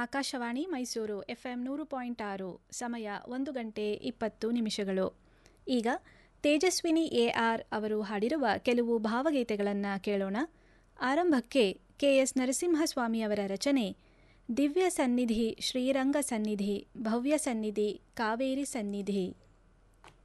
Akashvani Mysuru FM 100.6 ಸಮಯ 1:20 ಈಗ Tejaswini AR ಅವರು ಹಾಡಿರುವ ಕೆಲವು ಭಾವಗೀತೆಗಳನ್ನು ಕೇಳೋಣ. ಆರಂಭಕ್ಕೆ KS ನರಸಿಂಹಸ್ವಾಮಿಯವರ ರಚನೆ ದಿವ್ಯ ಸನ್ನಿಧಿ ಶ್ರೀರಂಗ ಸನ್ನಿಧಿ ಭವ್ಯ ಸನ್ನಿಧಿ ಕಾವೇರಿ ಸನ್ನಿಧಿ.